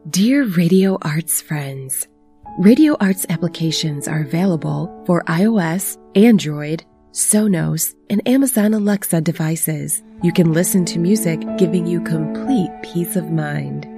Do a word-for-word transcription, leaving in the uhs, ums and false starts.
Dear Radio Arts friends, Radio Arts applications are available for iOS, Android, Sonos, and Amazon Alexa devices. You can listen to music, giving you complete peace of mind.